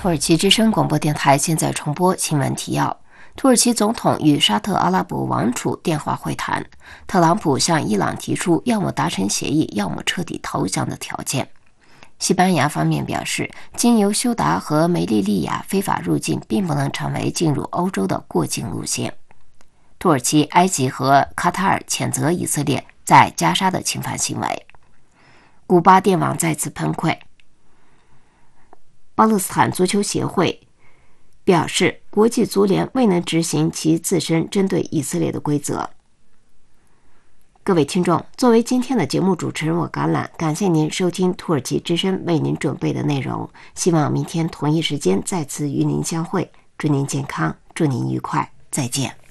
土耳其之声广播电台现在重播新闻提要。土耳其总统与沙特阿拉伯王储电话会谈，特朗普向伊朗提出要么达成协议，要么彻底投降的条件。西班牙方面表示，经由休达和梅利利亚非法入境并不能成为进入欧洲的过境路线。土耳其、埃及和卡塔尔谴责以色列在加沙的侵犯行为。古巴电网再次崩溃。巴勒斯坦足球协会表示，国际足联未能执行其自身针对以色列的规则。各位听众，作为今天的节目主持人我橄榄，感谢您收听土耳其之声为您准备的内容，希望明天同一时间再次与您相会，祝您健康，祝您愉快，再见。